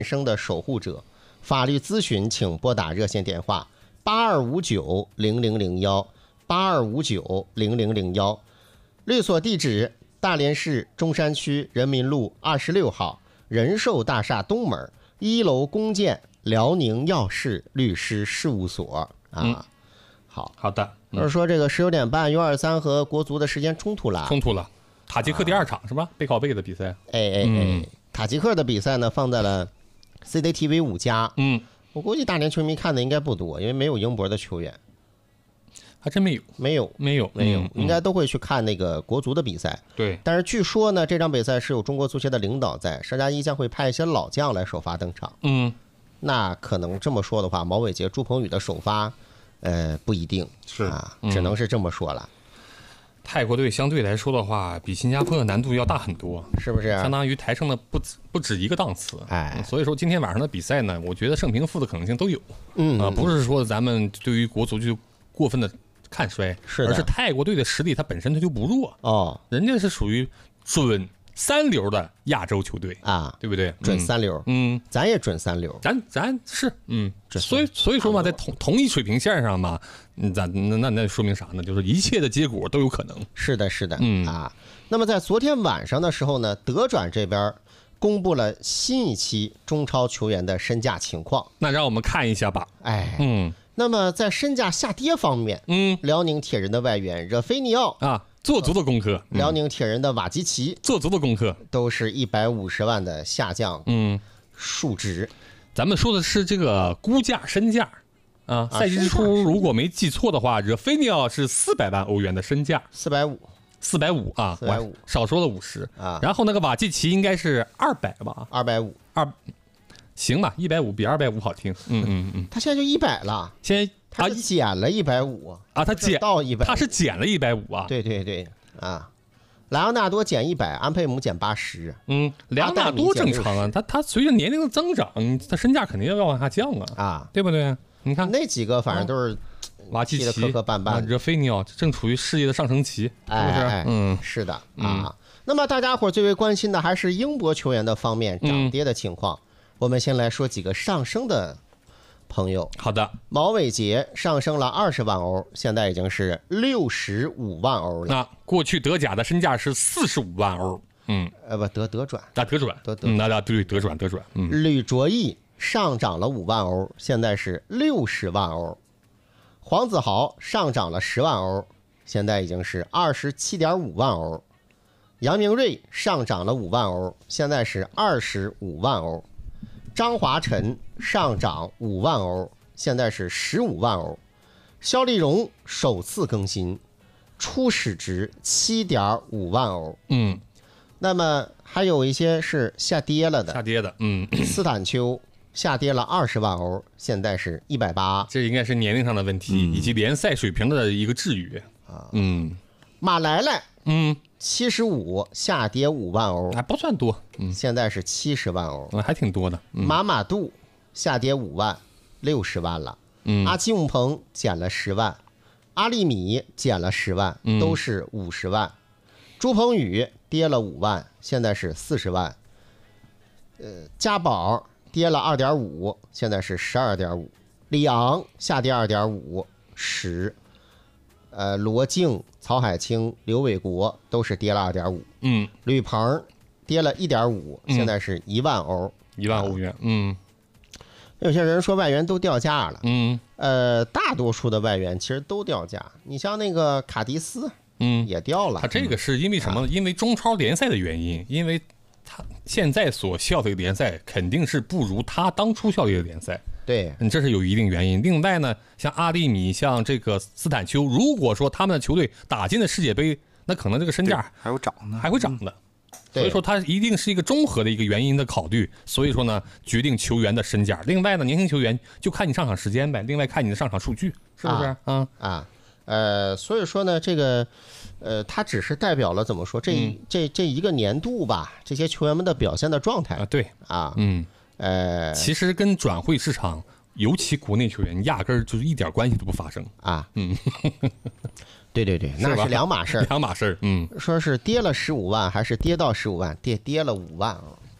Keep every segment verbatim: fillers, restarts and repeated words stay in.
生的守护者。法律咨询请拨打热线电话八二五九零零零幺八二五九零零零幺，律所地址大连市中山区人民路二十六号人寿大厦东门一楼公建辽宁耀世律师事务所啊。 嗯、 好好的， 就是说这个十九点半 U 二三和国足的时间冲突了， 冲突了。塔吉克第二场、啊、是吧？背靠背的比赛。 哎哎哎、嗯，塔吉克的比赛呢放在了 C C T V 五加。 嗯， 我估计大连球迷看的应该不多，因为没有英博的球员。 还真没有， 没有， 没有， 没有， 嗯、 应该都会去看那个国足的比赛。 对， 但是据说呢，这场比赛是有中国足协的领导在，邵佳一将会派一些老将来首发登场。 嗯， 那可能这么说的话，毛伟杰、朱鹏宇的首发，呃，不一定是啊，只能是这么说了。 嗯、泰国队相对来说的话，比新加坡的难度要大很多， 是不是？ 相当于抬升了不止不止一个档次。 哎， 所以说今天晚上的比赛呢，我觉得胜平负的可能性都有。 嗯啊、呃，不是说咱们对于国足就过分的看衰， 是而是泰国队的实力它本身它就不弱哦， 人家是属于准三流的亚洲球队啊， 对不对？ 准三流， 嗯， 咱也准三流， 咱咱是嗯，所以所以说嘛，在同同一水平线上嘛，咱那那那说明啥呢？就是一切的结果都有可能。 是的，是的， 嗯啊。那么在昨天晚上的时候呢，德转这边公布了新一期中超球员的身价情况， 那让我们看一下吧。 哎， 嗯。 那么在身价下跌方面， 嗯， 辽宁铁人的外援热菲尼奥啊，做足了功课； 辽宁铁人的瓦基奇做足了功课， 都是一百五十万的下降， 嗯， 数值。 咱们说的是这个估价身价啊，赛季之初如果没记错的话，热菲尼奥是四百万欧元的身价， 四百五， 四百五啊， 四百五， 少说了五十啊。 然后那个瓦基奇应该是二百吧， 二百五， 二。行吧，一百五比二百五好听。嗯嗯嗯， 他现在就一百了， 现在他减了一百五啊，他减到一百， 他是减了一百五啊。 对对对啊，莱昂纳多减一百，安佩姆减八十。 嗯，莱昂纳多正常啊，他他随着年龄的增长，他身价肯定要往下降啊啊， 对不对？你看那几个反正都是瓦基奇的磕磕绊绊， 热菲尼奥正处于事业的上升期，是不是？ 哎、 嗯， 是的啊。那么大家伙最为关心的还是英博球员的方面涨跌的情况。嗯，我们先来说几个上升的朋友。 好的， 毛伟杰上升了二十万欧，现在已经是六十五万欧了。 那过去德甲的身价是四十五万欧，嗯， 呃不德德转， 啊德转， 德德， 嗯，那那对德转德转，嗯， 吕卓毅上涨了五万欧，现在是六十万欧。黄子豪上涨了十万欧，现在已经是二十七点五万欧。杨明瑞上涨了五万欧，现在是二十五万欧。张华晨上涨五万欧，现在是十五万欧。肖立荣首次更新，初始值七点五万欧。 嗯， 那么还有一些是下跌了的， 下跌的，嗯， 斯坦丘下跌了二十万欧，现在是一百八。 这应该是年龄上的问题，嗯、以及联赛水平的一个制约啊。 嗯， 马莱莱， 嗯。 七十五下跌五万欧， 还不算多， 嗯，现在是七十万欧， 还挺多的。 嗯、马马杜下跌五万，六十万了。 嗯， 阿基姆彭减了十万，阿利米减了十万，都是五十万。嗯、朱鹏宇跌了五万，现在是四十万。呃，家宝跌了二点五，现在是十二点五。里昂下跌二点五，十。呃，罗静、曹海清、刘伟国都是跌了二点五。 嗯， 吕鹏跌了一点五，现在是一万欧， 一、嗯、万欧元。嗯， 有些人说外援都掉价了。 嗯， 呃，大多数的外援其实都掉价。你像那个卡迪斯， 嗯， 也掉了。 他这个是因为什么呢？因为中超联赛的原因，因为他现在所效力的联赛肯定是不如他当初效力的联赛。 对， 嗯，这是有一定原因。另外呢，像阿利米、像这个斯坦丘，如果说他们的球队打进了世界杯，那可能这个身价还会涨呢， 还会涨的。所以说，它一定是一个综合的一个原因的考虑。所以说呢，决定球员的身价。另外呢，年轻球员就看你上场时间呗，另外看你的上场数据，是不是啊？ 啊，啊呃，所以说呢，这个，呃，它只是代表了怎么说这、嗯、这这一个年度吧，这些球员们的表现的状态啊。对啊， 嗯。 呃， 其实跟转会市场，尤其国内球员，压根儿就是一点关系都不发生啊。 嗯， 对对对，那是两码事儿， 两码事儿。嗯， 说是跌了十五万，还是跌到十五万？跌跌了五万啊。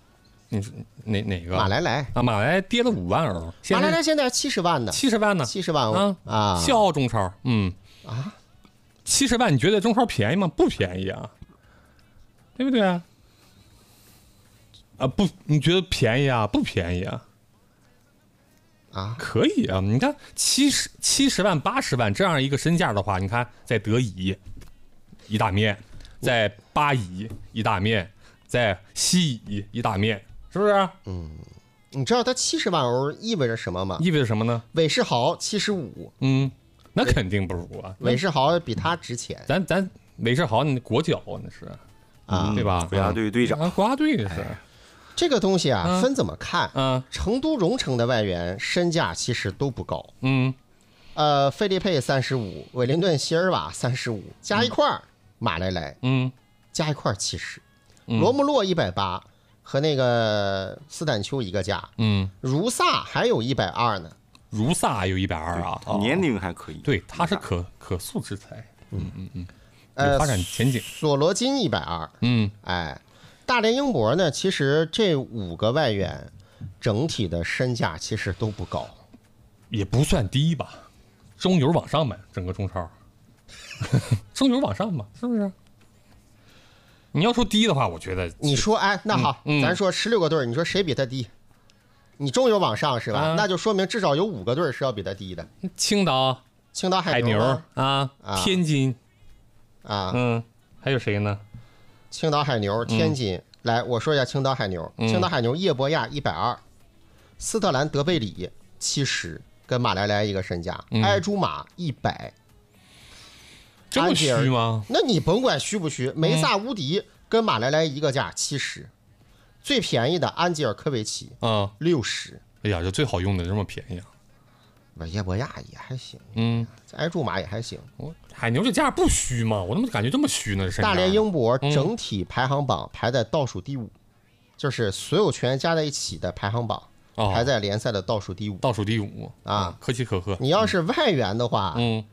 你哪哪个？ 马来莱啊，马来跌了五万欧， 马来莱现在七十万呢， 七十万呢， 七十万欧啊啊！ 笑傲中超，嗯啊， 七十万，你觉得中超便宜吗？不便宜啊，对不对啊？啊不，你觉得便宜啊？不便宜啊？ 啊， 可以啊！你看七十七十万、八十万这样一个身价的话，你看在德乙一大面，在巴乙一大面，在西乙一大面，是不是？ 嗯，你知道它七十万欧意味着什么吗？ 意味着什么呢？ 韦世豪七十五， 嗯，那肯定不如啊！ 韦世豪比他值钱。 咱咱韦世豪那国脚那是啊， 对吧？ 国家队队长， 啊，国家队那是。 这个东西啊， 嗯分怎么看？ 嗯， 成都蓉城的外援身价其实都不高。 嗯， 呃，费利佩三十五，韦灵顿席尔瓦三十五，加一块儿马来莱， 嗯， 加一块儿七十， 嗯罗穆洛一百八，和那个斯坦丘一个价， 嗯， 茹萨还有一百二呢。 茹萨有一百二啊，哦年龄还可以。 对，他是可可塑之才，嗯嗯嗯， 呃有发展前景。 索罗金一百二， 嗯， 哎，大连英博呢，其实这五个外援整体的身价其实都不高， 也不算低吧，中游往上吧，整个中超，中游往上吧，是不是？你要说低的话，我觉得你说，哎，那好， 嗯嗯咱说十六个队儿，你说谁比他低？你中游往上是吧？ 啊那就说明至少有五个队儿是要比他低的。 青岛、 青岛海海牛吗啊， 啊天津， 啊， 嗯，还有谁呢？ 青岛海牛、天津。来，我说一下青岛海牛。 嗯青岛海牛叶博亚一百二，斯特兰德贝里七十，跟马来莱一个身价。 嗯埃朱马一百， 这么虚吗？ 那你甭管虚不虚，梅萨乌迪跟马来莱一个价七十，最便宜的安吉尔科维奇啊， 六十。 哎呀，这最好用的这么便宜啊！ 不，叶博亚也还行， 嗯， 埃朱马也还行。 我海牛这价不虚吗？我怎么感觉这么虚呢？这身价大连英博嗯整体排行榜排在倒数第五，就是所有球员加在一起的排行榜哦排在联赛的倒数第五。 倒数第五啊， 可喜可贺。 你要是外援的话， 嗯，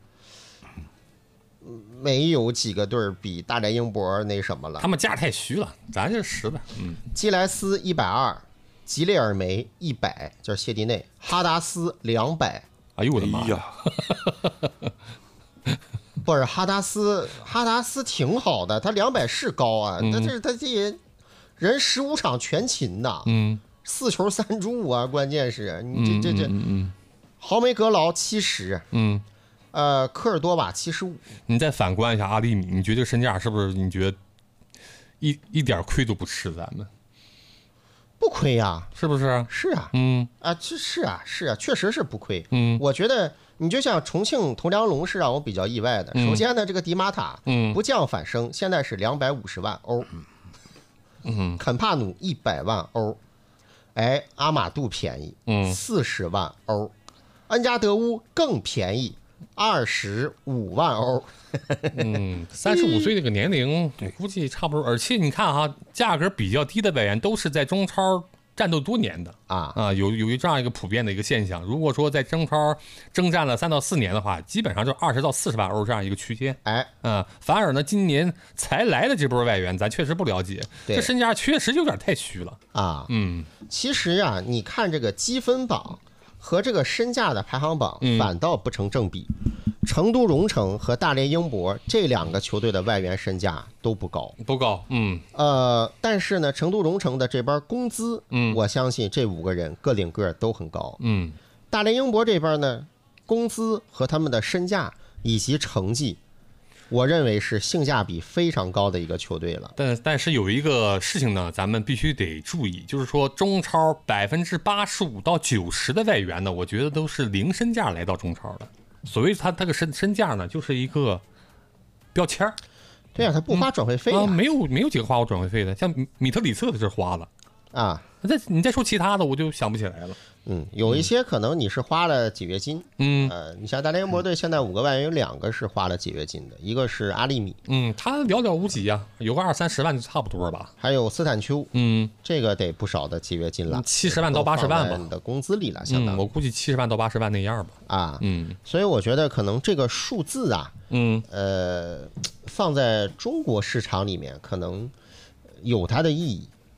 没有几个队儿比大连英博那什么了他。们价太虚了，咱这实的。嗯， 基莱斯一百二，吉列尔梅一百，就是谢蒂内，哈达斯两百。 哎呦我的妈哎呀， 不是哈达斯，哈达斯挺好的，他两百是高啊，但是他这些人十五场全勤呐， 嗯， 四球三助啊，关键是你这这这， 嗯嗯豪梅格劳七十， 嗯， 呃，科尔多瓦七十五， 你再反观一下阿利米，你觉得这个身价是不是？你觉得一一点亏都不吃？咱们不亏呀， 是不是？ 是啊， 嗯啊，这是啊，是啊，确实是不亏。 嗯我觉得你就像重庆铜梁龙是让我比较意外的。 嗯首先呢，这个迪马塔嗯不降反升，现在是两百五十万欧， 嗯肯帕努一百万欧，哎，阿马杜便宜， 嗯四十万欧，恩加德乌更便宜，二十五万欧。 嗯，三十五岁这个年龄，我估计差不多。而且你看哈，价格比较低的外援都是在中超战斗多年的啊啊，有有一这样一个普遍的一个现象。如果说在中超征战了三到四年的话，基本上就二十到四十万欧这样一个区间。 哎， 啊，反而呢，今年才来的这波外援，咱确实不了解， 对这身价确实有点太虚了。 啊， 嗯其实呀、你看这个积分榜和这个身价的排行榜嗯反倒不成正比。成都蓉城和大连英博这两个球队的外援身价都不高， 不高。嗯呃，但是呢，成都蓉城的这边工资， 嗯我相信这五个人个领个都很高。 嗯大连英博这边呢，工资和他们的身价以及成绩，我认为是性价比非常高的一个球队了。 但但是有一个事情呢，咱们必须得注意，就是说中超百分之八十五到九十的外援呢，我觉得都是零身价来到中超的。所谓他这个身身价呢，就是一个标签儿对呀、他不花转会费啊， 啊， 没有没有几个花过转会费的，像米米特里策的是花了。 啊， 再你再说其他的，我就想不起来了。 嗯，有一些可能你是花了解约金， 嗯呃，你像大连英博队现在五个外援有两个是花了解约金的，一个是阿利米， 嗯，他寥寥无几呀、有个二三十万就差不多吧。 还有斯坦丘， 嗯， 这个得不少的解约金了， 七十万到八十万吧都放在你的工资里了，相嗯， 当于、 我估计七十万到八十万那样吧。 啊， 嗯所以我觉得可能这个数字啊， 嗯呃，放在中国市场里面可能有它的意义，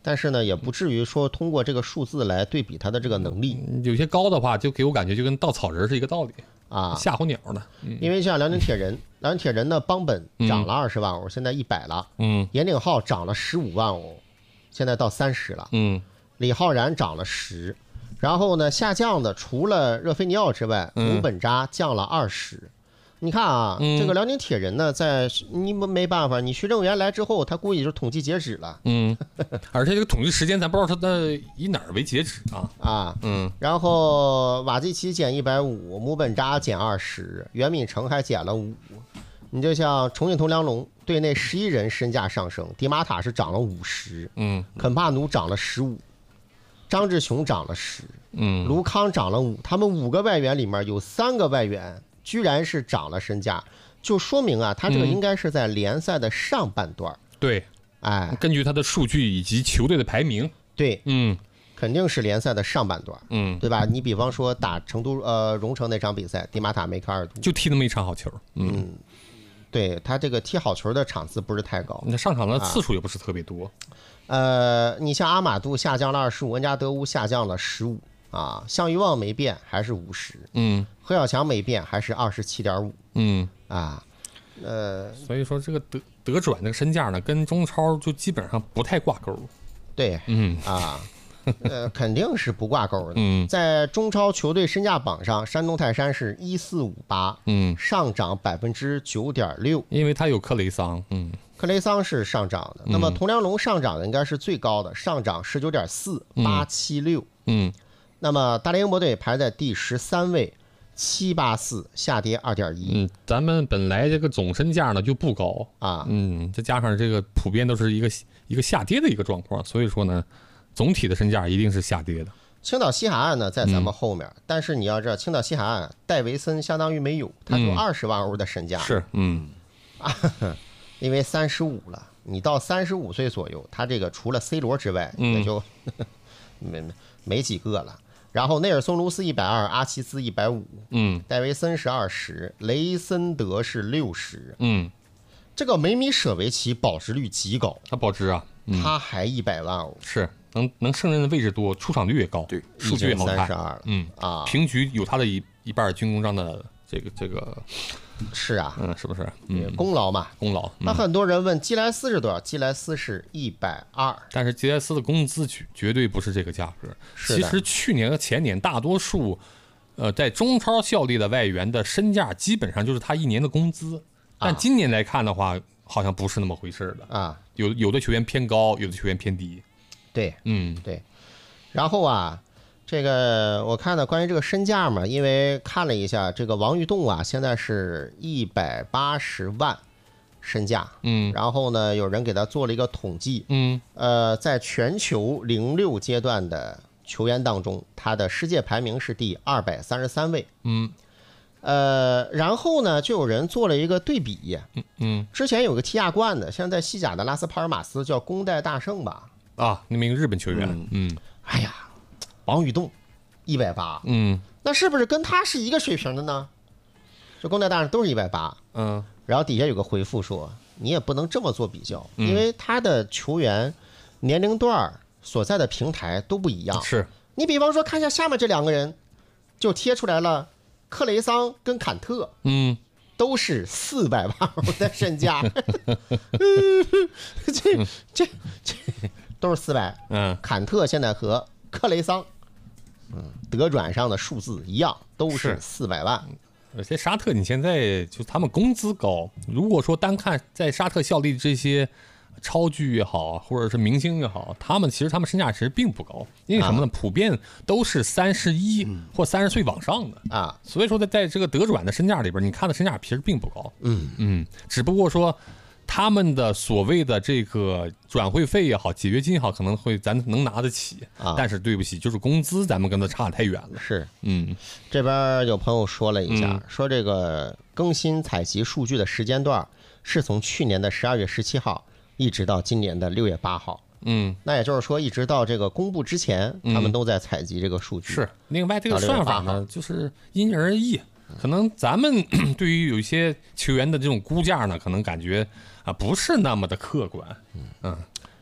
但是呢，也不至于说通过这个数字来对比他的这个能力有些高的话，就给我感觉就跟稻草人是一个道理啊， 吓唬鸟的。嗯、 因为像辽宁铁人，辽宁铁人的邦本涨了二十万欧，现在一百了。 嗯， 严鼎皓涨了十五万欧，现在到三十了。 嗯， 李浩然涨了十，然后呢，下降的除了热菲尼奥之外， 嗯姆本扎降了二十。你看啊， 嗯这个辽宁铁人呢，在你没办法，你徐正元来之后，他估计就是统计截止了。 嗯，而且这个统计时间咱不知道他的以哪儿为截止啊。 啊， 嗯， 然后瓦季奇减一百五，姆本扎减二十，袁敏成还减了五。你就像重庆铜梁龙队内十一人身价上升，迪马塔是涨了五十， 嗯， 肯帕努涨了十五，张志雄涨了十， 嗯， 卢康涨了五，他们五个外援里面有三个外援居然是涨了身价，就说明啊，他这个应该是在联赛的上半段。 对， 哎， 根据他的数据以及球队的排名， 对， 嗯肯定是联赛的上半段， 嗯， 对吧？你比方说打成都呃荣城那场比赛，迪马塔梅开二度， 就踢那么一场好球。嗯， 对他这个踢好球的场次不是太高。 那上场的次数也不是特别多。 呃，你像阿马杜下降了二十五，恩加德乌下降了十五啊，项羽旺没变，还是五十。 嗯， 何小强没变，还是二十七点五。 嗯啊，呃， 所以说这个德德转这个身价呢，跟中超就基本上不太挂钩。 对， 嗯啊，呃，肯定是不挂钩的。 嗯在中超球队身价榜上，山东泰山是一四五八， 嗯， 上涨百分之九点六。 因为他有克雷桑。嗯， 克雷桑是上涨的，那么铜梁龙上涨的应该是最高的，上涨十九点四，八七六。 嗯， 那么大连英博队排在第十三位，七八四，下跌二点一。 嗯，咱们本来这个总身价呢就不高啊， 嗯，再加上这个普遍都是一个一个下跌的一个状况，所以说呢，总体的身价一定是下跌的。 青岛西海岸呢在咱们后面，嗯、但是你要知道，青岛西海岸戴维森相当于没有，他就二十万欧的身价。 是，嗯， 啊，因为三十五了，你到三十五岁左右，他这个除了 C 罗之外， 嗯、 也就呵呵没没几个了。然后内尔松卢斯一百二，阿奇斯一百五， 嗯， 戴维森是二十，雷森德是六十， 嗯， 这个梅米舍维奇保值率极高， 他保值啊， 嗯、他还一百万欧， 是能能胜任的位置多，出场率也高， 对， 数据也好看， 三十二了， 嗯啊， 平局有他的一一半军功章的这个这个， 是啊， 嗯，是不是？嗯， 功劳嘛， 功劳。 那、嗯、很多人问基莱斯是多少？基莱斯是一百二， 但是基莱斯的工资绝绝对不是这个价格。其实去年和前年大多数，呃，在中超效力的外援的身价基本上就是他一年的工资，但今年来看的话，好像不是那么回事的啊。 有有的球员偏高，有的球员偏低。 对， 嗯， 对。然后啊。这个我看呢，关于这个身价嘛，因为看了一下，这个王玉栋啊，现在是一百八十万身价， 嗯， 然后呢，有人给他做了一个统计， 嗯， 呃，在全球零六阶段的球员当中，他的世界排名是第二百三十三位， 嗯， 呃，然后呢，就有人做了一个对比， 嗯嗯， 之前有个踢亚冠的，现在西甲的拉斯帕尔马斯叫宫代大圣吧， 啊，那名日本球员，嗯，嗯哎呀。王宇栋一百八， 嗯， 那是不是跟他是一个水平的呢？这宫代大圣都是一百八， 嗯， 然后底下有个回复说，你也不能这么做比较，因为他的球员年龄段所在的平台都不一样。 是你比方说看一下下面这两个人，就贴出来了，克雷桑跟坎特， 嗯， 都是四百万欧的身价，这这这都是四百， 嗯， 坎特现在和克雷桑，嗯，德转上的数字一样，都是四百万。 而且沙特你现在就他们工资高，如果说单看在沙特效力这些超巨也好，或者是明星也好，他们其实他们身价其实并不高，因为什么呢？普遍都是三十一或三十岁往上的啊， 所以说在在这个德转的身价里边，你看的身价其实并不高。 嗯嗯，只不过说。他们的所谓的这个转会费也好，解约金也好，可能会咱能拿得起啊， 但是对不起，就是工资咱们跟他差太远了。 是， 嗯， 这边有朋友说了一下， 嗯、 说这个更新采集数据的时间段是从去年的十二月十七号一直到今年的六月八号。 嗯， 那也就是说，一直到这个公布之前， 嗯、 他们都在采集这个数据。 是，另外这个算法呢，就是因人而异。可能咱们对于有一些球员的这种估价呢，可能感觉啊不是那么的客观，嗯，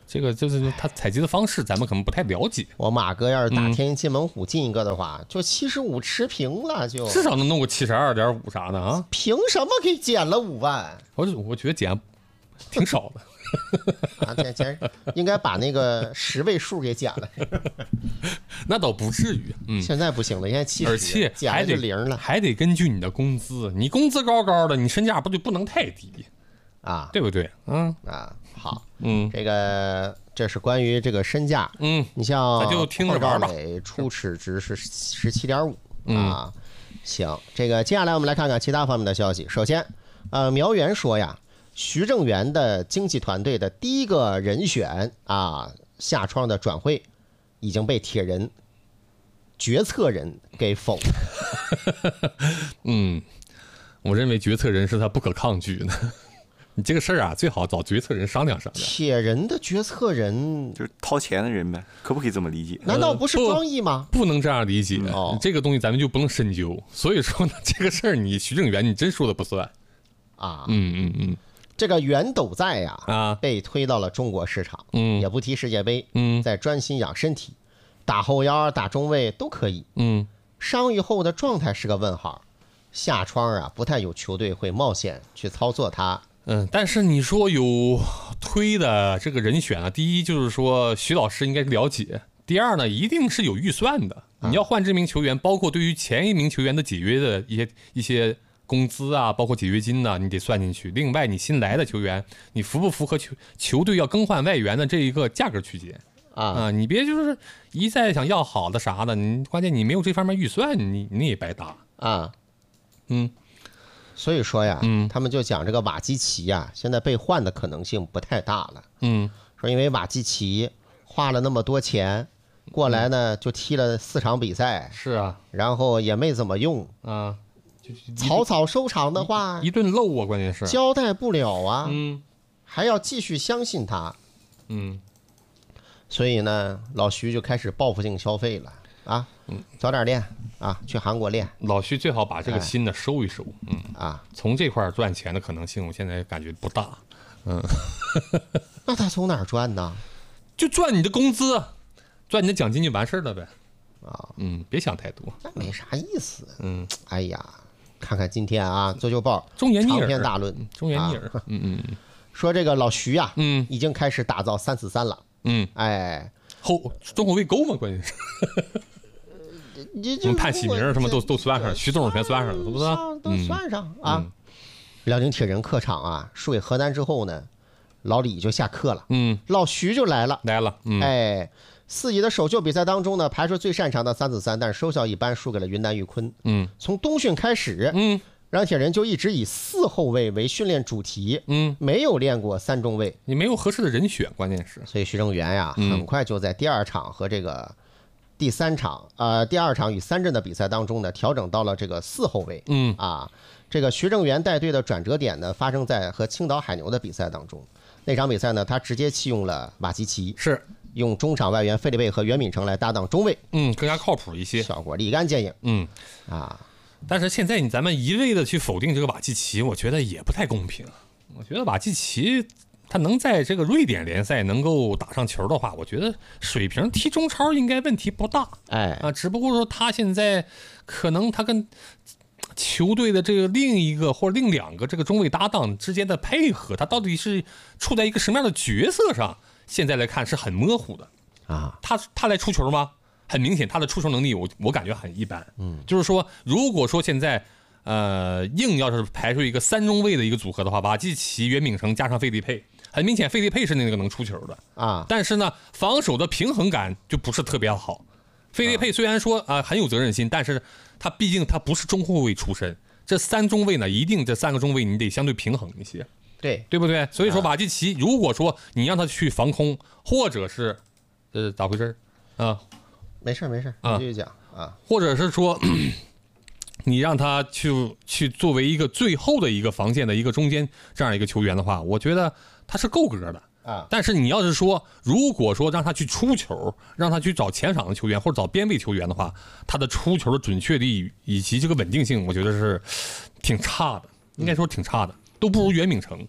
这个就是他采集的方式，咱们可能不太了解。 我马哥要是打天津金门虎进一个的话，嗯、就七十五持平了，就至少能弄个七十二点五啥的啊！ 凭什么给减了五万？ 我我觉得减挺少的。 啊，减减应该把那个十位数给减了。 那倒不至于，嗯， 现在不行了，现在七十， 而且还得零了， 还得根据你的工资，你工资高高的，你身价不就不能太低啊？ 对不对？嗯啊，好， 嗯， 这个这是关于这个身价， 嗯， 你像咱就听着玩吧。 初始值是十七点五啊，行，这个接下来我们来看看其他方面的消息。首先，呃，苗源说呀。徐正源的经纪团队的第一个人选啊，夏窗的转会已经被铁人决策人给否了。 嗯，我认为决策人是他不可抗拒的。你这个事儿啊，最好找决策人商量商量。 铁人的决策人就是掏钱的人呗，可不可以这么理解？ 难道不是庄毅吗？ 呃、不, 不能这样理解、嗯哦，这个东西咱们就不能深究。所以说呢，这个事儿你徐正源你真说了不算啊。 嗯嗯嗯。 这个袁斗在呀、 啊， 被推到了中国市场， 嗯， 也不踢世界杯， 嗯， 在专心养身体，打后腰、打中卫都可以， 嗯， 伤愈后的状态是个问号，下窗啊，不太有球队会冒险去操作他， 嗯，但是你说有推的这个人选啊，第一就是说徐老师应该了解，第二呢，一定是有预算的，你要换这名球员，包括对于前一名球员的解约的一些一些。工资啊，包括解约金呢、啊，你得算进去。另外，你新来的球员，你符不符合球球队要更换外援的这一个价格区间啊？ 啊，你别就是一再想要好的啥的，你关键你没有这方面预算，你你也白搭啊。 嗯， 所以说呀， 嗯， 他们就讲这个瓦基奇呀，现在被换的可能性不太大了。 嗯， 说因为瓦基奇花了那么多钱过来呢，就踢了四场比赛， 是啊， 然后也没怎么用啊。 草草收场的话， 一顿漏啊，关键是交代不了啊， 嗯， 还要继续相信他， 嗯， 所以呢，老徐就开始报复性消费了啊，嗯，早点练啊，去韩国练。 老徐最好把这个新的收一收，嗯啊， 从这块赚钱的可能性，我现在感觉不大，嗯， 那他从哪儿赚呢？ 就赚你的工资，赚你的奖金就完事儿了呗， 啊， 嗯，别想太多， 那没啥意思， 嗯， 哎呀。看看今天啊，足球报中原逆耳长篇大论， 中原逆耳，啊、嗯嗯， 说这个老徐啊， 嗯， 已经开始打造三四三了， 嗯， 哎， 后中后卫够吗？关键是， 你就判起名什么都都算上，徐总全算上了，是不是？ 都算上啊。 嗯、 辽宁铁人客场啊，输给河南之后呢，老李就下课了， 嗯， 老徐就来了， 来了，嗯， 哎。四乙的首秀比赛当中呢，排出最擅长的三四三，但是收效一般，输给了云南玉坤。 嗯， 从冬训开始， 嗯， 让铁人就一直以四后卫为训练主题， 嗯， 没有练过三中卫， 你没有合适的人选，关键是。 所以徐正源呀， 嗯、 很快就在第二场和这个第三场，呃，第二场与三镇的比赛当中呢，调整到了这个四后卫。 嗯， 啊，这个徐正源带队的转折点呢，发生在和青岛海牛的比赛当中。那场比赛呢，他直接弃用了瓦基奇。 是。 用中场外援费利贝和袁敏成来搭档中卫， 嗯，更加靠谱一些， 效果立竿见影。 嗯， 啊， 但是现在你咱们一味的去否定这个瓦季奇，我觉得也不太公平。我觉得瓦季奇他能在这个瑞典联赛能够打上球的话，我觉得水平踢中超应该问题不大。 哎啊，只不过说他现在可能他跟球队的这个另一个或者另两个这个中卫搭档之间的配合，他到底是处在一个什么样的角色上？现在来看是很模糊的啊， 他他来出球吗？很明显，他的出球能力我我感觉很一般。嗯，就是说，如果说现在呃硬要是排出一个三中卫的一个组合的话，瓦季奇、袁秉成加上费利佩，很明显费利佩是那个能出球的啊， 但是呢，防守的平衡感就不是特别好。费利佩虽然说啊、呃、很有责任心，但是他毕竟他不是中后卫出身，这三中卫呢，一定这三个中卫你得相对平衡一些。 对对不对？所以说瓦季奇，如果说你让他去防空，或者是，呃，咋回事啊？ 没事没事， 啊， 继续讲啊。 或者是说，你让他去去作为一个最后的一个防线的一个中间这样一个球员的话，我觉得他是够格的啊。 但是你要是说，如果说让他去出球，让他去找前场的球员或者找边卫球员的话，他的出球的准确率以及这个稳定性，我觉得是挺差的，应该说挺差的。都不如袁秉成，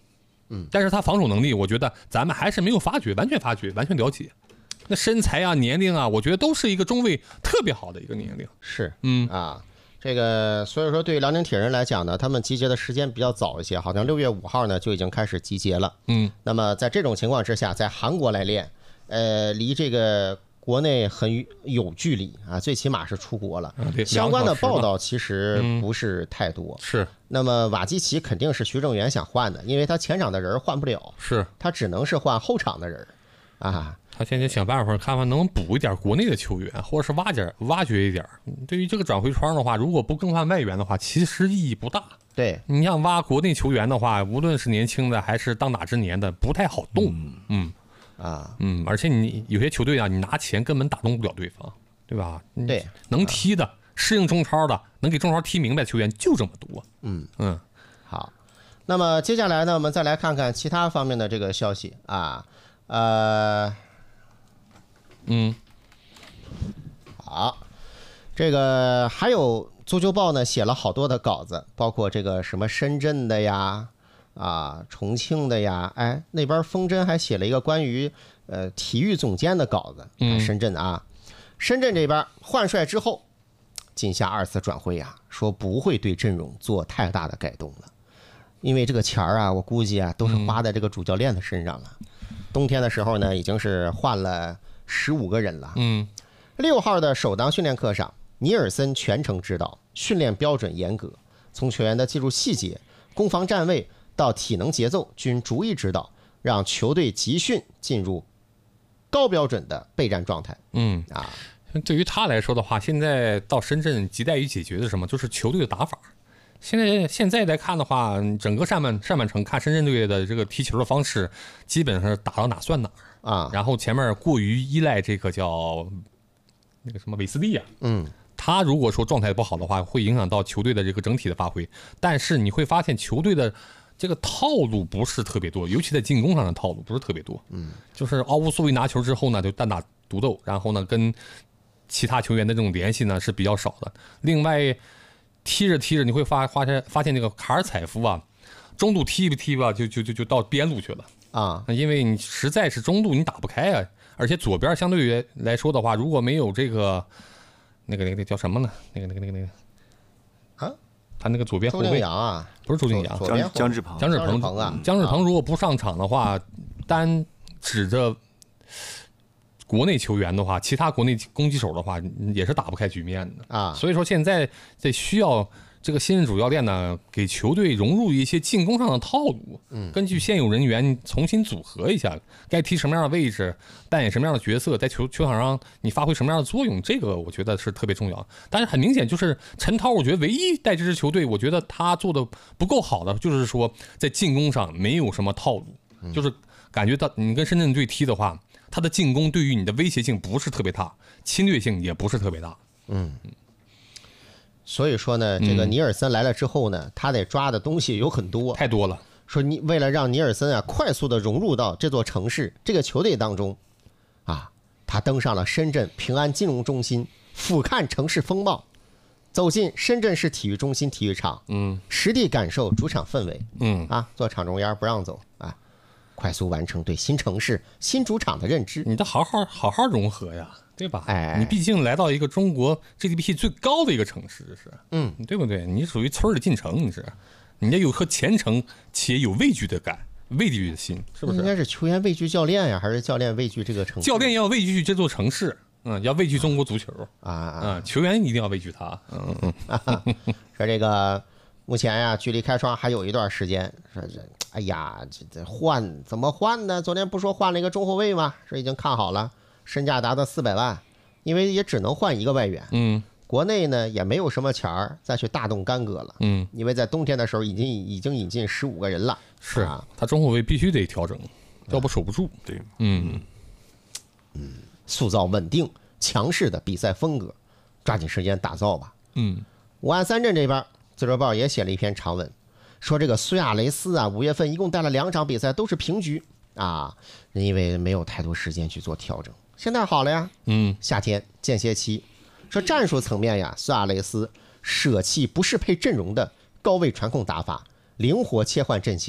嗯，但是他防守能力，我觉得咱们还是没有发掘，完全发掘，完全了解。那身材啊、年龄啊，我觉得都是一个中卫特别好的一个年龄。 是， 嗯啊，这个所以说对于辽宁铁人来讲呢，他们集结的时间比较早一些，好像六月五号呢就已经开始集结了。 嗯， 那么在这种情况之下，在韩国来练，呃，离这个国内很有距离啊，最起码是出国了。 对相关的报两个小时吧道其实不是太多。 是那么瓦基奇肯定是徐正源想换的，因为他前场的人换不了， 是， 他只能是换后场的人啊。 他现在想办法看看能补一点国内的球员，或者是挖点挖掘一点。对于这个转会窗的话，如果不更换外援的话，其实意义不大。 对， 你像挖国内球员的话，无论是年轻的还是当打之年的，不太好动。嗯啊， 嗯，而且你有些球队啊，你拿钱根本打动不了对方，对吧？ 对， 能踢的、适应中超的、能给中超踢明白的球员就这么多。 嗯嗯， 好。那么接下来呢，我们再来看看其他方面的这个消息啊，呃。 嗯， 好，这个还有足球报呢写了好多的稿子，包括这个什么深圳的呀，啊重庆的呀，哎那边风筝还写了一个关于呃体育总监的稿子， 嗯深圳啊，深圳这边换帅之后进下二次转会呀，说不会对阵容做太大的改动了，因为这个钱儿啊，我估计啊都是花在这个主教练的身上了。冬天的时候呢，已经是换了十五个人了。 嗯， 六号的首档训练课上，尼尔森全程指导，训练标准严格，从球员的技术细节、攻防站位到体能节奏均逐一指导，让球队集训进入高标准的备战状态。 嗯啊， 对于他来说的话，现在到深圳亟待于解决的是什么？就是球队的打法。现在现在来看的话，整个上半上半程看深圳队的这个踢球的方式，基本上是打到哪算哪啊。 然后前面过于依赖这个叫那个什么韦斯利啊， 嗯， 他如果说状态不好的话，会影响到球队的这个整体的发挥。但是你会发现球队的这个套路不是特别多，尤其在进攻上的套路不是特别多。 嗯， 就是奥乌苏一拿球之后呢，就单打独斗，然后呢跟其他球员的这种联系呢是比较少的。另外。踢着踢着，你会发发现发现这个卡尔采夫啊，中路踢不踢吧，就就就就到边路去了啊， 因为你实在是中路你打不开啊，而且左边相对于来说的话，如果没有这个那个那个叫什么呢？那个那个那个那个啊， 他那个左边后卫周定洋啊， 不是周定洋， 江江志鹏， 江志鹏啊， 江志鹏如果不上场的话，单指着。国内球员的话，其他国内攻击手的话，也是打不开局面的啊。 所以说现在这需要这个新任主教练呢，给球队融入一些进攻上的套路， 嗯， 根据现有人员重新组合一下，该踢什么样的位置，扮演什么样的角色，在球球场上你发挥什么样的作用，这个我觉得是特别重要。但是很明显，就是陈涛，我觉得唯一带这支球队，我觉得他做的不够好的，就是说在进攻上没有什么套路， 嗯、 就是感觉到你跟深圳队踢的话。他的进攻对于你的威胁性不是特别大，侵略性也不是特别大。 嗯，所以说呢，这个尼尔森来了之后呢，嗯、他得抓的东西有很多， 太多了。 说你为了让尼尔森啊快速的融入到这座城市、这个球队当中，啊，他登上了深圳平安金融中心，俯瞰城市风貌，走进深圳市体育中心体育场， 嗯， 实地感受主场氛围， 嗯， 啊，坐场中央不让走啊。快速完成对新城市、新主场的认知， 你得好好好好融合呀，对吧？ 哎， 你毕竟来到一个中国 G D P 最高的一个城市，是， 嗯， 对不对？你属于村里进城，你是，你得有颗虔诚且有畏惧的感、畏惧的心，是不是？ 应该是球员畏惧教练呀，还是教练畏惧这个城市？ 教练要畏惧这座城市，嗯，要畏惧中国足球啊啊！ 嗯，球员一定要畏惧他，嗯嗯。 啊、说这个目前呀，距离开窗还有一段时间，说这。哎呀，这这换怎么换呢？昨天不说换了一个中后卫吗？是已经看好了，身价达到四百万，因为也只能换一个外援。 嗯， 国内呢也没有什么钱儿再去大动干戈了。 嗯， 因为在冬天的时候已经已经引进十五个人了。 是啊， 他中后卫必须得调整，要不守不住。 对， 嗯嗯，塑造稳定强势的比赛风格，抓紧时间打造吧。 嗯， 武汉三镇这边，自由报也写了一篇长文。说这个苏亚雷斯啊，五月份一共带了两场比赛都是平局啊，因为没有太多时间去做调整。现在好了呀， 嗯， 夏天间歇期，说战术层面呀，苏亚雷斯舍弃不适配阵容的高位传控打法，灵活切换阵型，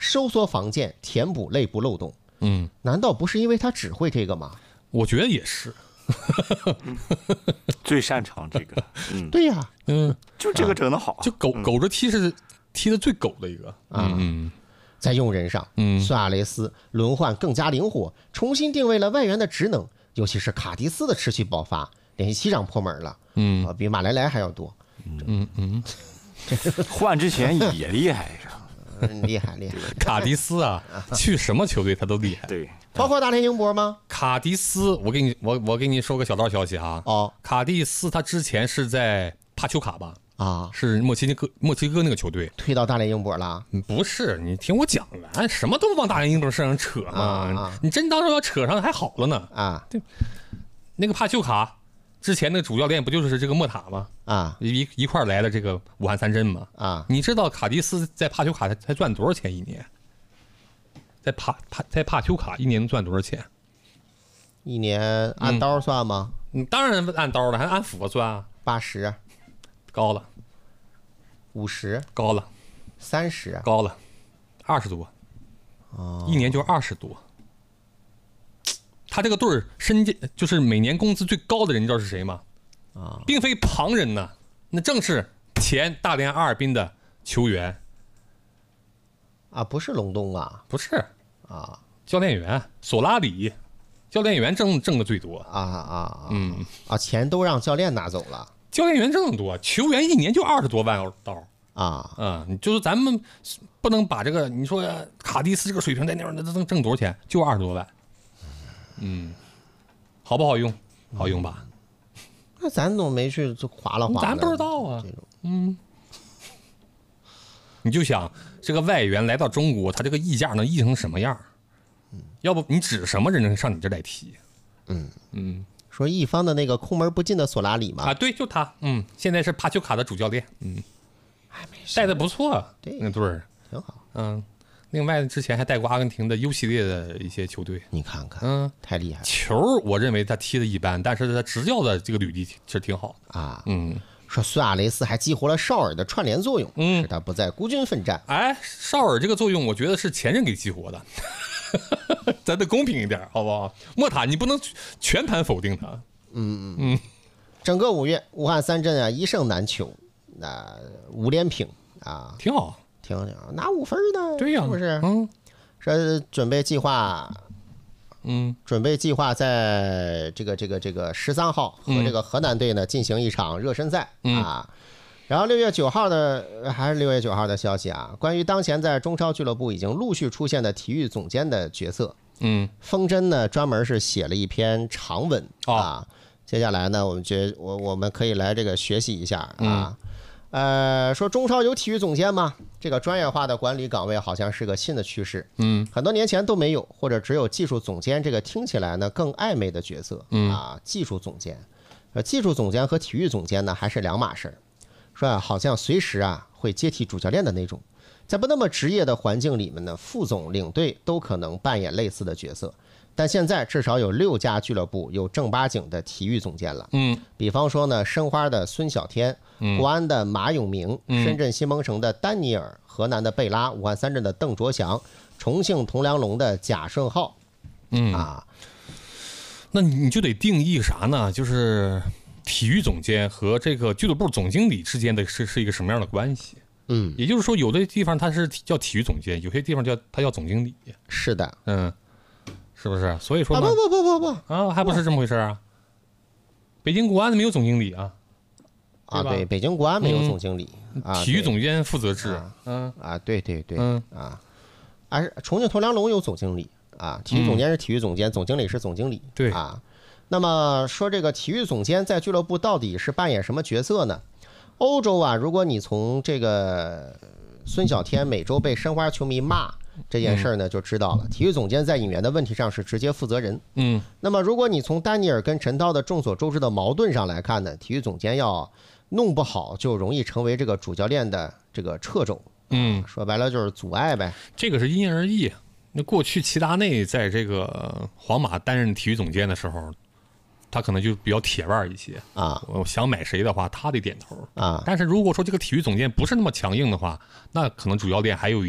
收缩防线，填补内部漏洞。 嗯， 难道不是因为他只会这个吗？ 我觉得也是。 最擅长这个，嗯， 对呀， 嗯， 就这个整得好， 就狗狗着踢是踢的最狗的一个啊。 嗯， 在用人上， 嗯， 苏亚雷斯轮换更加灵活，重新定位了外援的职能，尤其是卡迪斯的持续爆发，连续七场破门了， 嗯， 啊，比马莱莱还要多。 嗯嗯， 换之前也厉害呀。 嗯，厉害厉害！ 卡迪斯啊，去什么球队他都厉害。 对， 包括大连英博吗？ 卡迪斯，我给你，我我给你说个小道消息啊。 哦， 卡迪斯他之前是在帕丘卡吧？ 啊， 是墨西哥墨西哥那个球队。 退到大连英博了？ 不是，你听我讲完，什么都往大连英博身上扯嘛。 啊啊、 你真当时要扯上还好了呢。 啊， 对，那个帕丘卡之前那个主教练不就是这个莫塔吗？ 啊， 一一块来的这个武汉三镇吗？ 啊， 你知道卡迪斯在帕丘卡才才赚多少钱一年？在帕帕在帕丘卡一年能赚多少钱？ 一年按刀算吗？ 你、嗯、当然按刀了，还按斧算啊？ 八十， 高了， 五十， 高了， 三十， 高了，二十多， 哦， 一年就二十多。他这个队儿身价就是每年工资最高的人，你知道是谁吗？ 啊， 并非旁人呐，那正是前大连阿尔滨的球员啊，不是隆冬啊， 不是啊， 教练员索拉里，教练员挣挣的最多啊啊， 嗯啊，钱都让教练拿走了， 教练员挣的多，球员一年就二十多万刀啊， 嗯，你就是咱们不能把这个你说卡迪斯这个水平在那边，那挣挣多少钱？就二十多万。嗯，好不好用？好用吧？ 那咱怎么没去就划拉划拉？ 咱不知道啊。嗯，你就想这个外援来到中国，他这个溢价能溢成什么样？嗯，要不你指什么人能上你这来踢？ 嗯嗯， 说一方的那个空门不进的索拉里嘛。 啊，对，就他。嗯，现在是帕丘卡的主教练。嗯， 还没带的不错， 对， 那队儿挺好。 嗯。另外，之前还带过阿根廷的 U 系列的一些球队， 你看看， 嗯， 太厉害了。 球我认为他踢的一般，但是他执教的这个履历其实挺好啊。 嗯， 说苏亚雷斯还激活了绍尔的串联作用，嗯，使他不再孤军奋战。 哎，绍尔这个作用，我觉得是前任给激活的，咱得公平一点，好不好？莫塔你不能全盘否定他。 嗯嗯嗯。整个五月，武汉三镇啊一胜难求，那、呃、五连平啊， 挺好。 挺挺拿五分的， 对呀、啊， 是不是？ 嗯， 说准备计划， 嗯， 准备计划在这个这个这个十三号和这个河南队呢进行一场热身赛、 嗯、 啊。然后六月九号的还是六月九号的消息啊，关于当前在中超俱乐部已经陆续出现的体育总监的角色， 嗯， 风筝呢专门是写了一篇长文、 哦、 啊。接下来呢，我们觉我我们可以来这个学习一下啊。 嗯呃，说中超有体育总监吗？这个专业化的管理岗位好像是个新的趋势。 嗯， 很多年前都没有，或者只有技术总监这个听起来呢更暧昧的角色。 嗯啊，技术总监，呃，技术总监和体育总监呢还是两码事儿。说啊，好像随时啊会接替主教练的那种。在不那么职业的环境里面呢，副总、领队都可能扮演类似的角色。但现在至少有六家俱乐部有正八经的体育总监了。 嗯， 比方说呢，申花的孙小天，国安的马永明， 嗯、 深圳新蒙城的丹尼尔，河南的贝拉，武汉三镇的邓卓祥，重庆铜梁龙的贾顺浩。 嗯啊， 那你就得定义啥呢？就是体育总监和这个俱乐部总经理之间的是是一个什么样的关系？ 嗯， 也就是说，有的地方他是叫体育总监，有些地方叫他叫总经理。 是的， 嗯。是不是？所以说啊，不不不不不啊，还不是这么回事啊。北京国安没有总经理啊。 啊，对，北京国安没有总经理。 嗯、 啊， 体育总监负责制。 嗯啊，对对对， 嗯啊，啊，重庆铜梁龙有总经理啊，体育总监是体育总监，嗯、总经理是总经理。 对啊，那么说这个体育总监在俱乐部到底是扮演什么角色呢？欧洲啊，如果你从这个孙小天每周被申花球迷骂这件事儿呢，就知道了。体育总监在引援的问题上是直接负责人。 嗯， 那么如果你从丹尼尔跟陈涛的众所周知的矛盾上来看呢，体育总监要弄不好，就容易成为这个主教练的这个掣肘。 嗯， 说白了就是阻碍呗。 这个是因人而异。那过去齐达内在这个皇马担任体育总监的时候，他可能就比较铁腕一些啊。 我想买谁的话，他得点头啊。 但是如果说这个体育总监不是那么强硬的话，那可能主教练还有一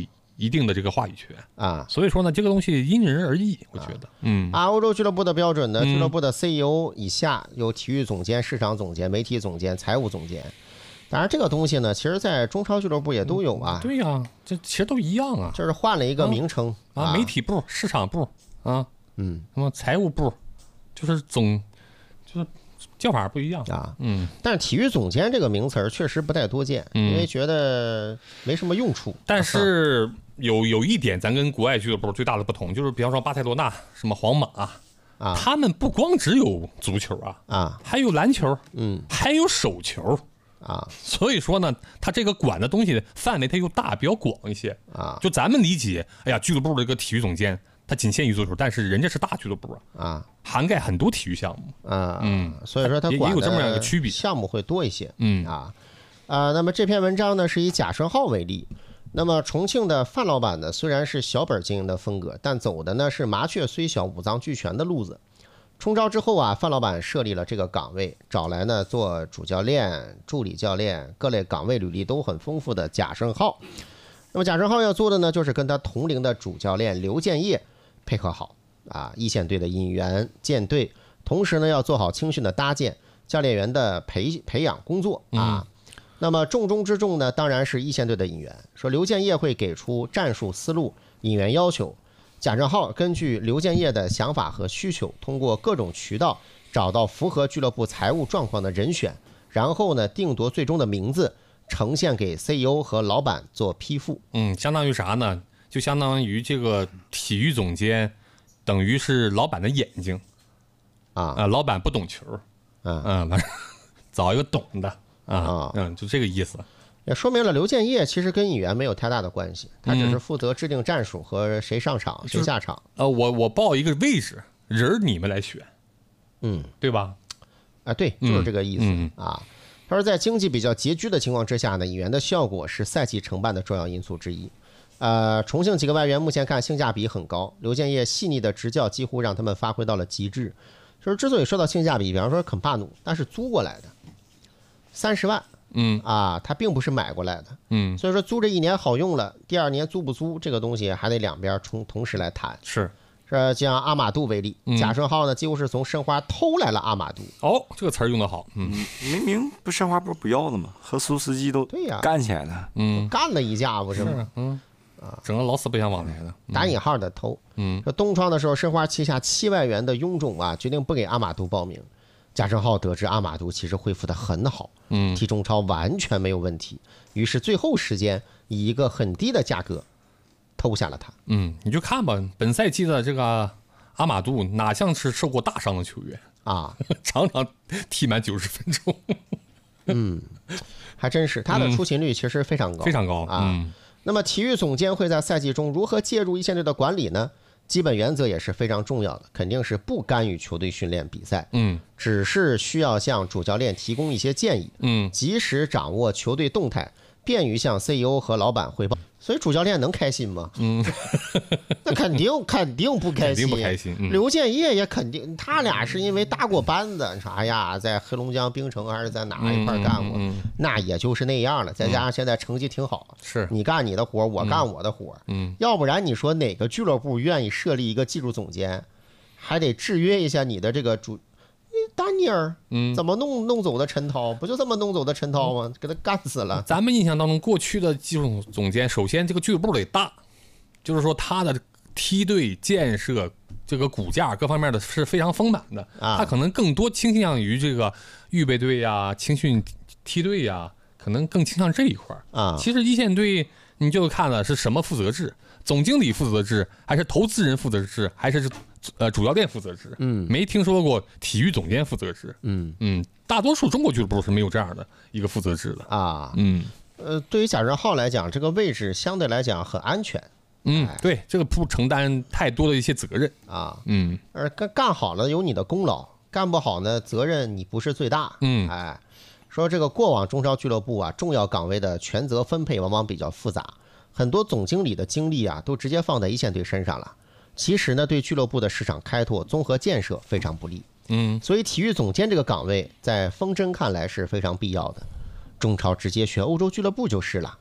一定的这个话语权啊。 所以说呢，这个东西因人而异，我觉得，嗯， 按欧洲俱乐部的标准呢， 嗯俱乐部的 C E O 以下有体育总监、市场总监、媒体总监、财务总监。当然，这个东西呢，其实在中超俱乐部也都有啊。 对呀、啊，这其实都一样啊， 就是换了一个名称啊，啊媒体部、市场部啊， 嗯， 什么财务部，就是总，就是叫法不一样啊， 嗯。 但是体育总监这个名词儿确实不太多见， 嗯、 因为觉得没什么用处。 但是有有一点，咱跟国外俱乐部最大的不同，就是比方说巴塞罗那、什么皇马啊，他们不光只有足球啊， 啊， 还有篮球， 嗯， 还有手球。 啊， 所以说呢，他这个管的东西范围它又大，比较广一些啊。 就咱们理解，哎呀，俱乐部的一个体育总监，他仅限于足球，但是人家是大俱乐部啊， 啊， 涵盖很多体育项目啊， 嗯， 所以说他管也有这么样一个区别， 项目会多一些， 嗯啊，啊，那么这篇文章呢是以贾胜浩为例，那么重庆的范老板呢虽然是小本经营的风格，但走的呢是麻雀虽小五脏俱全的路子。冲招之后啊，范老板设立了这个岗位，找来呢做主教练、助理教练，各类岗位履历都很丰富的贾胜浩。那么贾胜浩要做的呢，就是跟他同龄的主教练刘建业配合好啊，一线队的引援建队，同时呢要做好青训的搭建、教练员的培培养工作啊。那么重中之重呢，当然是一线队的引援。说刘建业会给出战术思路、引援要求。贾胜浩根据刘建业的想法和需求，通过各种渠道找到符合俱乐部财务状况的人选，然后呢定夺最终的名字，呈现给 C E O 和老板做批复。 嗯，相当于啥呢？就相当于这个体育总监，等于是老板的眼睛啊。 呃，老板不懂球， 嗯嗯，反正找一个懂的啊， 啊嗯，就这个意思。 也说明了刘建业其实跟引援没有太大的关系，他只是负责制定战术和谁上场、谁下场。 呃，我我报一个位置，人你们来选， 嗯， 对吧？ 啊，对，就是这个意思、 嗯嗯、啊。他说，在经济比较拮据的情况之下呢，引援的效果是赛季承办的重要因素之一。呃，重庆几个外援目前看性价比很高，刘建业细腻的执教几乎让他们发挥到了极致。就是之所以说到性价比，比方说肯帕努，那是租过来的，三十万。 嗯啊，他并不是买过来的， 嗯， 所以说租这一年好用了，第二年租不租这个东西还得两边同同时来谈。 是， 这像阿马杜为例，贾胜浩呢几乎是从申花偷来了阿马杜。 哦，这个词儿用得好，嗯， 明明不申花不是不要的吗？和苏斯基都对呀干起来了， 嗯， 干了一架不是吗？ 嗯啊，整个老死不相往来的， 打引号的偷。 嗯， 说东窗的时候，申花旗下七万元的臃肿啊，决定不给阿马杜报名。贾胜浩得知阿马杜其实恢复得很好， 嗯， 踢中超完全没有问题，于是最后时间以一个很低的价格偷下了他。 嗯，你就看吧，本赛季的这个阿马杜哪像是受过大伤的球员啊， 常常踢满九十分钟。 嗯，还真是，他的出勤率其实非常高， 非常高啊。 嗯， 那么体育总监会在赛季中如何介入一线队的管理呢？基本原则也是非常重要的，肯定是不干预球队训练比赛， 嗯， 只是需要向主教练提供一些建议， 嗯， 及时掌握球队动态，便于向 C E O 和老板汇报。所以主教练能开心吗？ 嗯， 那肯定肯定不开心， 肯定不开心。嗯、 刘建业也肯定，他俩是因为搭过班子，你说哎呀，在黑龙江冰城还是在哪一块干过， 嗯嗯嗯、 那也就是那样了。再加上现在成绩挺好， 是你干你的活，我干我的活， 嗯， 要不然你说哪个俱乐部愿意设立一个技术总监，还得制约一下你的这个主。丹尼尔， 嗯， 怎么弄弄走的陈涛？不就这么弄走的陈涛吗？给他干死了。 咱们印象当中，过去的技术总监，首先这个俱乐部得大，就是说他的梯队建设、这个骨架各方面的是非常丰满的。 啊， 他可能更多倾向于这个预备队呀、青训梯队呀，可能更倾向这一块啊。 其实一线队你就看了是什么负责制，总经理负责制，还是投资人负责制，还是？呃，主教练负责制， 嗯， 没听说过体育总监负责制， 嗯嗯，大多数中国俱乐部是没有这样的一个负责制的啊， 嗯， 呃，对于贾胜浩来讲，这个位置相对来讲很安全， 嗯，对，这个不承担太多的一些责任啊， 嗯， 而干干好了有你的功劳，干不好呢，责任你不是最大， 嗯， 哎，说这个过往中超俱乐部啊，重要岗位的权责分配往往比较复杂，很多总经理的精力啊，都直接放在一线队身上了。其实呢，对俱乐部的市场开拓、综合建设非常不利。 嗯， 所以体育总监这个岗位，在风筝看来是非常必要的。中超直接学欧洲俱乐部就是了，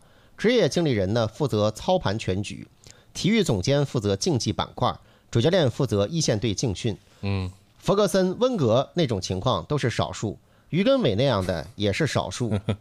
职业经理人呢负责操盘全局，体育总监负责竞技板块，主教练负责一线队竞训。 嗯， 弗格森、温格那种情况都是少数，于根伟那样的也是少数。